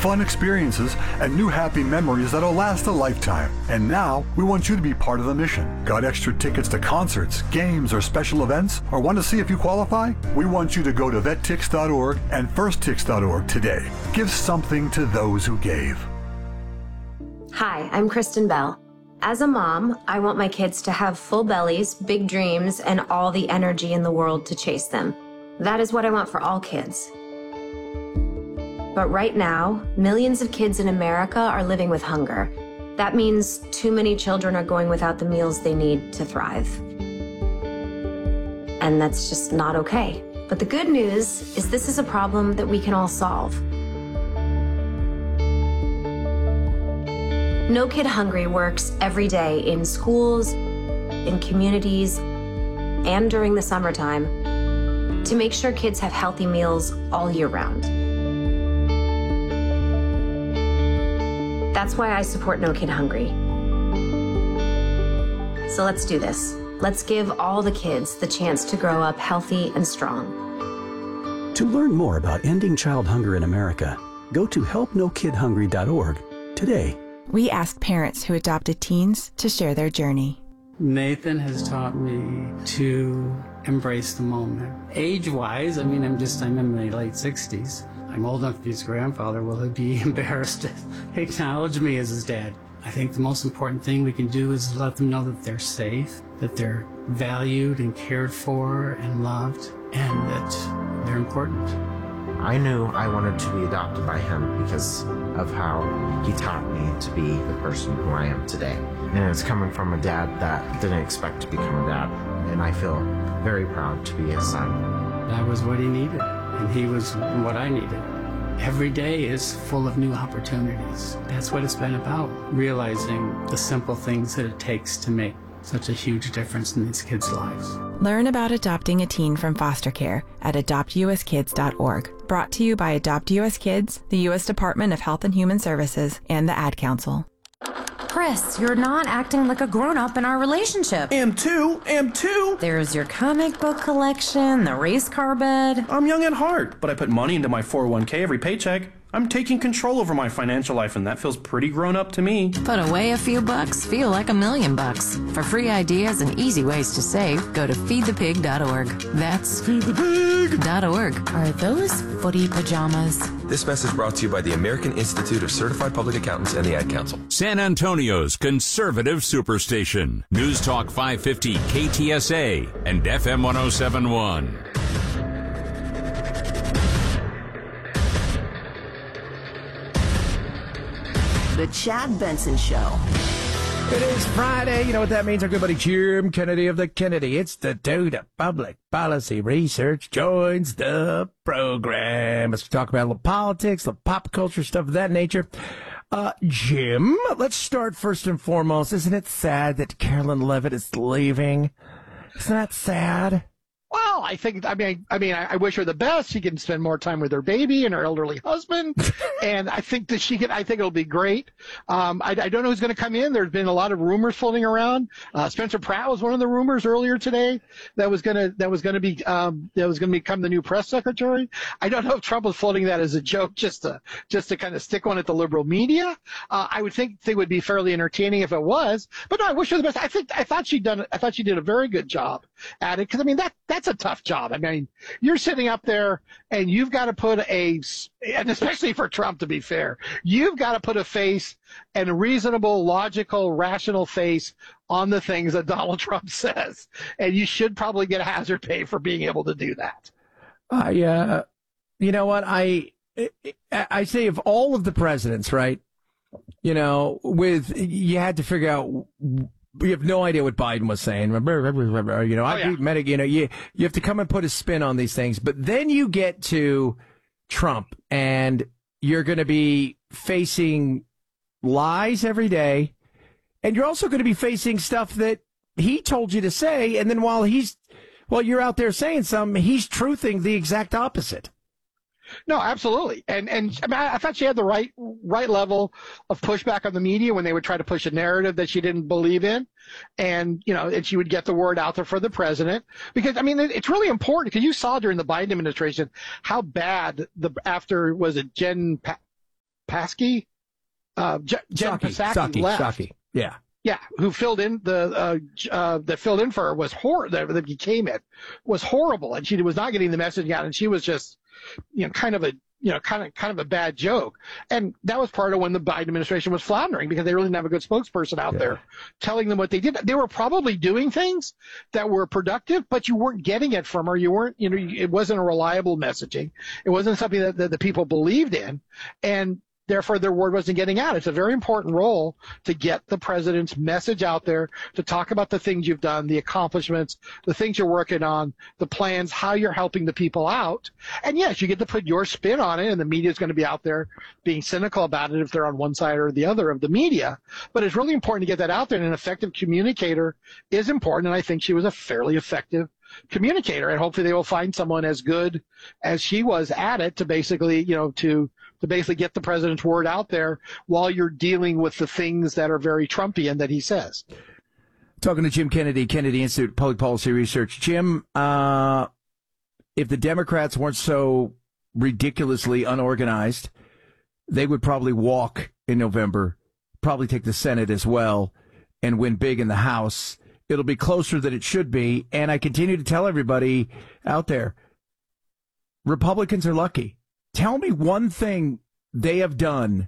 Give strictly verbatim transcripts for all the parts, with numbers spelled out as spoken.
fun experiences, and new happy memories that'll last a lifetime. And now, we want you to be part of the mission. Got extra tickets to concerts, games, or special events? Or want to see if you qualify? We want you to go to vet tix dot org and first tix dot org today. Give something to those who gave. Hi, I'm Kristen Bell. As a mom, I want my kids to have full bellies, big dreams, and all the energy in the world to chase them. That is what I want for all kids. But right now, millions of kids in America are living with hunger. That means too many children are going without the meals they need to thrive. And that's just not okay. But the good news is this is a problem that we can all solve. No Kid Hungry works every day in schools, in communities, and during the summertime to make sure kids have healthy meals all year round. That's why I support No Kid Hungry. So let's do this. Let's give all the kids the chance to grow up healthy and strong. To learn more about ending child hunger in America, go to help no kid hungry dot org today. We asked parents who adopted teens to share their journey. Nathan has taught me to embrace the moment. Age-wise, I mean, I'm just, I'm in my late sixties. I'm old enough to be his grandfather. Will he be embarrassed to acknowledge me as his dad? I think the most important thing we can do is let them know that they're safe, that they're valued and cared for and loved, and that they're important. I knew I wanted to be adopted by him because of how he taught me to be the person who I am today. And it's coming from a dad that didn't expect to become a dad. And I feel very proud to be his son. That was what he needed, and he was what I needed. Every day is full of new opportunities. That's what it's been about, realizing the simple things that it takes to make such a huge difference in these kids' lives. Learn about adopting a teen from foster care at adopt u s kids dot org. Brought to you by Adopt U S Kids, the U S Department of Health and Human Services, and the Ad Council. Chris, you're not acting like a grown-up in our relationship. Am too, am too. There's your comic book collection, the race car bed. I'm young at heart, but I put money into my four oh one k every paycheck. I'm taking control over my financial life, and that feels pretty grown up to me. Put away a few bucks, feel like a million bucks. For free ideas and easy ways to save, go to feed the pig dot org. That's feed the pig dot org. Are those footy pajamas? This message brought to you by the American Institute of Certified Public Accountants and the Ad Council. San Antonio's conservative superstation. News Talk five fifty K T S A and F M one oh seven point one. The Chad Benson Show. It is Friday. You know what that means? Our good buddy Jim Kennedy of the Kennedy Institute of Public Policy Research joins the program. Let's talk about a little politics, a little pop culture stuff of that nature. Uh, Jim, let's start first and foremost. Isn't it sad that Carolyn Levitt is leaving? Isn't that sad? Well, I think, I mean, I mean, I, I wish her the best. She can spend more time with her baby and her elderly husband. And I think that she can, I think it'll be great. Um, I, I don't know who's going to come in. There's been a lot of rumors floating around. Uh, Spencer Pratt was one of the rumors earlier today that was going to, that was going to be, um, that was going to become the new press secretary. I don't know if Trump was floating that as a joke just to, just to kind of stick one at the liberal media. Uh, I would think they would be fairly entertaining if it was, but no, I wish her the best. I think, I thought she'd done, I thought she did a very good job at it. Cause I mean, that, that's a tough job. I mean, you're sitting up there and you've got to put a, and especially for Trump, to be fair, you've got to put a face and a reasonable, logical, rational face on the things that Donald Trump says. And you should probably get a hazard pay for being able to do that. I, uh, you know what? I, I say of all of the presidents, right? You know, with, you had to figure out, we have no idea what Biden was saying. You know, I oh, yeah. you know, you, you have to come and put a spin on these things. But then you get to Trump and you're going to be facing lies every day. And you're also going to be facing stuff that he told you to say. And then while he's, while you're out there saying something, he's truthing the exact opposite. No, absolutely. And and I, mean, I thought she had the right right level of pushback on the media when they would try to push a narrative that she didn't believe in. And, you know, and she would get the word out there for the president. Because, I mean, it's really important because you saw during the Biden administration how bad the after was it Jen pa- Paskey, uh, Jen, Jen Psaki, Psaki Psaki, left. Psaki. Yeah. Yeah, who filled in the uh, uh, that filled in for her was hor that, that became it was horrible, and she was not getting the message out, and she was just, you know, kind of a you know kind of kind of a bad joke, and that was part of when the Biden administration was floundering because they really didn't have a good spokesperson out Yeah. there telling them what they did. They were probably doing things that were productive, but you weren't getting it from her. You weren't, you know, it wasn't a reliable messaging. It wasn't something that, that the people believed in, and therefore their word wasn't getting out. It's a very important role to get the president's message out there, to talk about the things you've done, the accomplishments, the things you're working on, the plans, how you're helping the people out. And yes, you get to put your spin on it, and the media is going to be out there being cynical about it if they're on one side or the other of the media. But it's really important to get that out there, and an effective communicator is important, and I think she was a fairly effective communicator, and hopefully they will find someone as good as she was at it to basically, you know, to to basically get the president's word out there while you're dealing with the things that are very Trumpian that he says. Talking to Jim Kennedy, Kennedy Institute of Public Policy Research. Jim, uh, if the Democrats weren't so ridiculously unorganized, they would probably walk in November, probably take the Senate as well, and win big in the House. It'll be closer than it should be. And I continue to tell everybody out there, Republicans are lucky. Tell me one thing they have done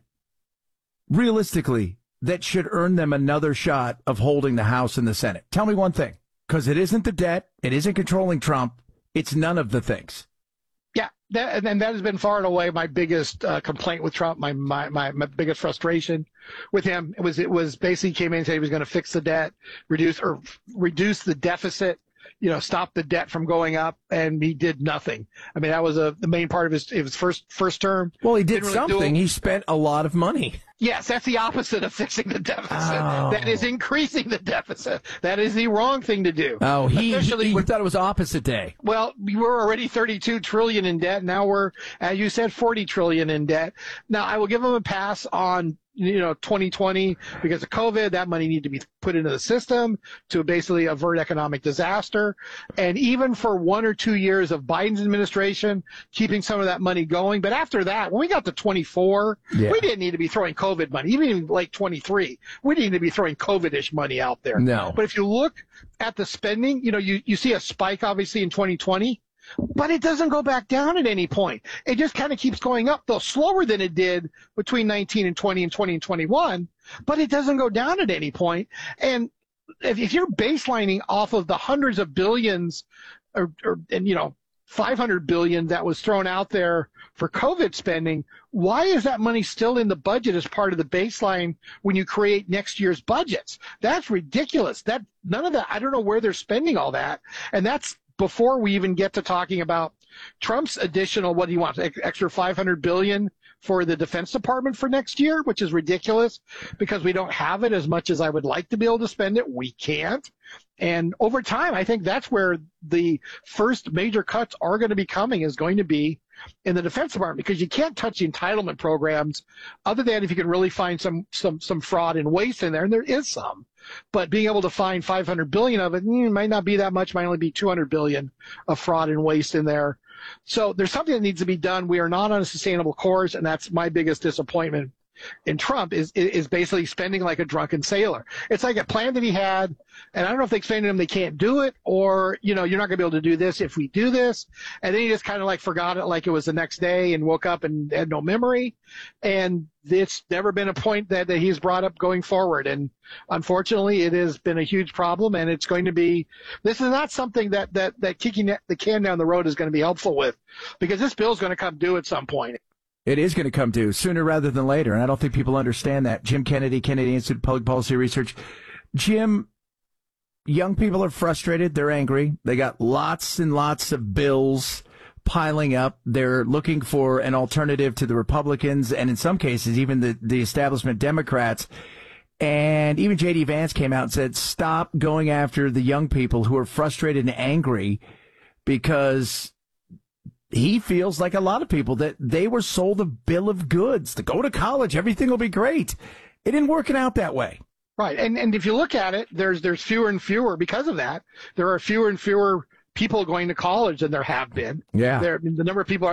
realistically that should earn them another shot of holding the House and the Senate. Tell me one thing, because it isn't the debt. It isn't controlling Trump. It's none of the things. Yeah, that, and that has been far and away my biggest uh, complaint with Trump, my, my my my biggest frustration with him. It was it was basically came in and said he was going to fix the debt, reduce or reduce the deficit, you know, stop the debt from going up, and he did nothing. I mean, that was a the main part of his his first first term. Well, he did Didn't really do something. it. He spent a lot of money. Yes, that's the opposite of fixing the deficit. Oh. That is increasing the deficit. That is the wrong thing to do. Oh, he, Especially he when- thought it was opposite day. Well, we were already thirty-two trillion in debt. Now we're, as you said, forty trillion in debt. Now I will give him a pass on, you know, twenty twenty because of COVID. That money needed to be put into the system to basically avert economic disaster. And even for one or two years of Biden's administration, keeping some of that money going. But after that, when we got to twenty-four, Yeah. we didn't need to be throwing COVID money. Even in like twenty-three, we didn't need to be throwing COVID-ish money out there. No. But if you look at the spending, you know, you, you see a spike obviously in twenty twenty. But it doesn't go back down at any point. It just kind of keeps going up, though slower than it did between nineteen and twenty and twenty and twenty-one. But it doesn't go down at any point. And if, if you're baselining off of the hundreds of billions, or, or and you know, five hundred billion that was thrown out there for COVID spending, why is that money still in the budget as part of the baseline when you create next year's budgets? That's ridiculous. That none of that. I don't know where they're spending all that, and that's before we even get to talking about Trump's additional, what he wants, extra five hundred billion for the Defense Department for next year, which is ridiculous because we don't have it as much as I would like to be able to spend it. We can't. And over time, I think that's where the first major cuts are going to be coming, is going to be in the Defense Department, because you can't touch the entitlement programs other than if you can really find some some some fraud and waste in there, and there is some. But being able to find five hundred billion of it, mm, might not be that much, might only be two hundred billion of fraud and waste in there. So there's something that needs to be done. We are not on a sustainable course, and that's my biggest disappointment in Trump, is is basically spending like a drunken sailor. It's like a plan that he had, and I don't know if they explained to him they can't do it, or, you know, you're not going to be able to do this if we do this. And then he just kind of like forgot it like it was the next day and woke up and had no memory. And it's never been a point that, that he's brought up going forward. And unfortunately, it has been a huge problem, and it's going to be, this is not something that, that, that kicking the can down the road is going to be helpful with, because this bill is going to come due at some point. It is going to come due sooner rather than later, and I don't think people understand that. Jim Kennedy, Kennedy Institute of Public Policy Research. Jim, young people are frustrated. They're angry. They got lots and lots of bills piling up. They're looking for an alternative to the Republicans, and in some cases, even the, the establishment Democrats. And even J D Vance came out and said, stop going after the young people who are frustrated and angry, because he feels like a lot of people that they were sold a bill of goods to go to college. Everything will be great. It didn't work out that way. Right. And and if you look at it, there's there's fewer and fewer because of that. There are fewer and fewer people going to college than there have been. Yeah. There, the number of people are, the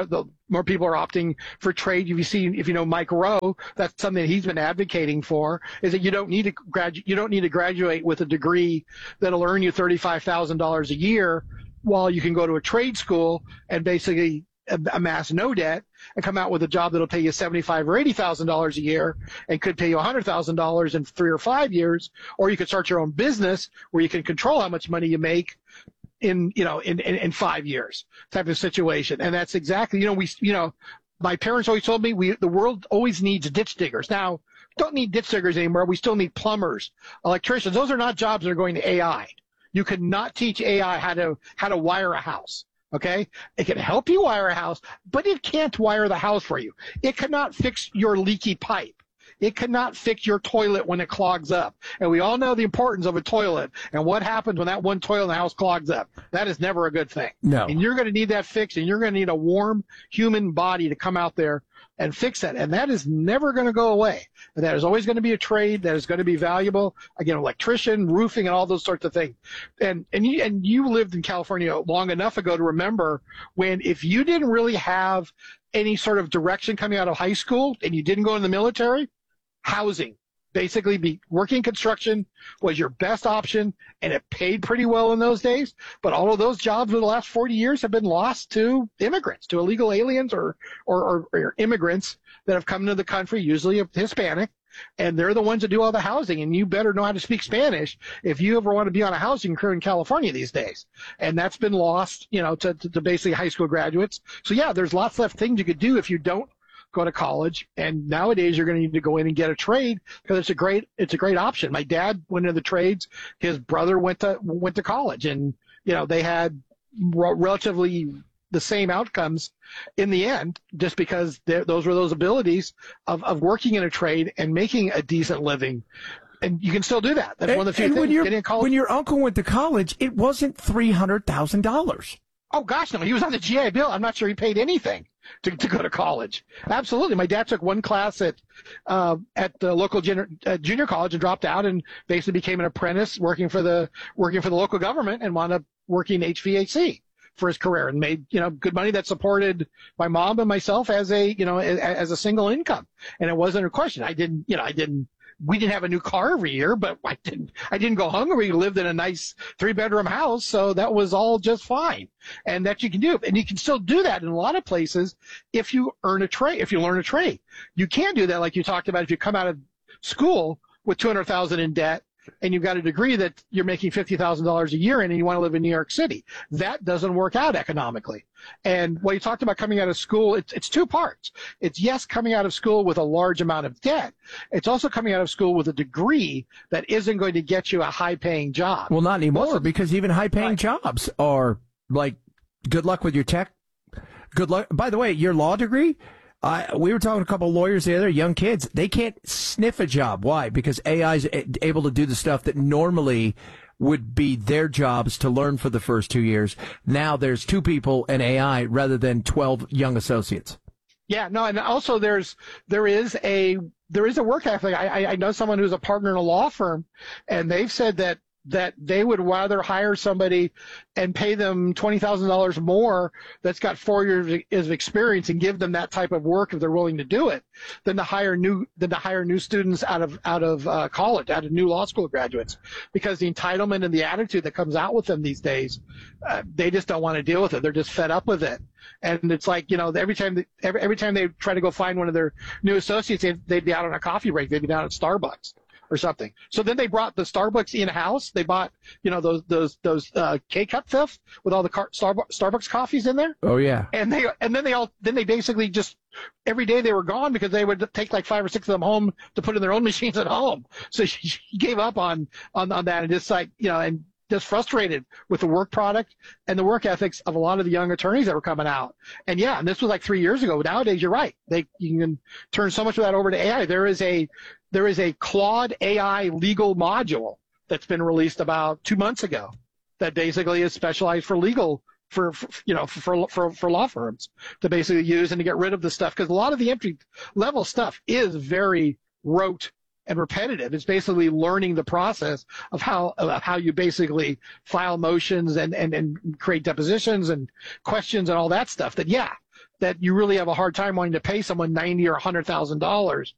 more people are opting for trade. If you see, if you know Mike Rowe, that's something that he's been advocating for, is that you don't need to graduate, you don't need to graduate with a degree that'll earn you thirty-five thousand dollars a year, while you can go to a trade school and basically amass no debt and come out with a job that'll pay you seventy-five or eighty thousand dollars a year and could pay you a hundred thousand dollars in three or five years, or you could start your own business where you can control how much money you make in, you know, in, in, in five years type of situation. And that's exactly, you know, we, you know, my parents always told me we, the world always needs ditch diggers. Now, don't need ditch diggers anymore. We still need plumbers, electricians. Those are not jobs that are going to A I. You cannot teach A I how to, how to wire a house. Okay? It can help you wire a house, but it can't wire the house for you. It cannot fix your leaky pipe. It cannot fix your toilet when it clogs up. And we all know the importance of a toilet and what happens when that one toilet in the house clogs up. That is never a good thing. No. And you're going to need that fixed, and you're going to need a warm human body to come out there and fix that. And that is never going to go away. And that is always going to be a trade that is going to be valuable. Again, electrician, roofing, and all those sorts of things. And and you, and you lived in California long enough ago to remember when, if you didn't really have any sort of direction coming out of high school and you didn't go in the military, housing, basically be working construction was your best option, and it paid pretty well in those days. But all of those jobs over the last forty years have been lost to immigrants, to illegal aliens or, or, or, or immigrants that have come into the country, usually Hispanic, and they're the ones that do all the housing. And you better know how to speak Spanish if you ever want to be on a housing crew in California these days. And that's been lost, you know, to, to, to basically high school graduates. So yeah, there's lots of things you could do if you don't go to college. And nowadays you're going to need to go in and get a trade, because it's a great, it's a great option. My dad went into the trades. His brother went to, went to college, and, you know, they had re- relatively the same outcomes in the end, just because those were those abilities of, of working in a trade and making a decent living. And you can still do that. That's and, one of the few and things. When, your, Getting a college, when your uncle went to college, it wasn't three hundred thousand dollars. Oh, gosh, no. He was on the G I Bill. I'm not sure he paid anything to, to go to college. Absolutely. My dad took one class at uh, at the local junior, uh, junior college and dropped out and basically became an apprentice working for the working for the local government, and wound up working H V A C for his career, and made, you know, good money that supported my mom and myself as a, you know, as, as a single income. And it wasn't a question. I didn't, you know, I didn't, we didn't have a new car every year, but I didn't, I didn't go hungry. We lived in a nice three bedroom house. So that was all just fine. And that you can do. And you can still do that in a lot of places if you earn a trade, if you learn a trade. You can do that, like you talked about, if you come out of school with two hundred thousand dollars in debt, and you've got a degree that you're making fifty thousand dollars a year in, and you want to live in New York City. That doesn't work out economically. And what you talked about coming out of school, it's, it's two parts. It's, yes, coming out of school with a large amount of debt. It's also coming out of school with a degree that isn't going to get you a high-paying job. Well, not anymore, also, because even high-paying right. jobs are like, good luck with your tech. Good luck. By the way, your law degree, Uh, we were talking to a couple of lawyers the other day, young kids. They can't sniff a job. Why? Because A I is able to do the stuff that normally would be their jobs to learn for the first two years. Now there's two people and A I rather than twelve young associates. Yeah, no, and also there's there is a there is a work ethic. I, I know someone who's a partner in a law firm, and they've said that that they would rather hire somebody and pay them twenty thousand dollars more that's got four years of experience and give them that type of work if they're willing to do it, than to hire new than to hire new students out of out of uh, college, out of new law school graduates, because the entitlement and the attitude that comes out with them these days, uh, they just don't want to deal with it. They're just fed up with it, and it's like, you know, every time they, every every time they try to go find one of their new associates, they'd, they'd be out on a coffee break, they'd be down at Starbucks or something. So then they brought the Starbucks in-house. They bought, you know, those those those uh, K-cup stuff with all the car- Starbucks Starbucks coffees in there. Oh yeah. And they and then they all then they basically just every day they were gone, because they would take like five or six of them home to put in their own machines at home. So she gave up on on on that, and just like, you know, and just frustrated with the work product and the work ethics of a lot of the young attorneys that were coming out. And yeah, and this was like three years ago. Nowadays, you're right. They you can turn so much of that over to A I. There is a there is a Claude A I legal module that's been released about two months ago that basically is specialized for legal for, for you know for, for for law firms to basically use and to get rid of the stuff, because a lot of the entry level stuff is very rote and repetitive. It's basically learning the process of how of how you basically file motions and, and, and create depositions and questions and all that stuff. That, yeah, that you really have a hard time wanting to pay someone ninety or a hundred thousand dollars.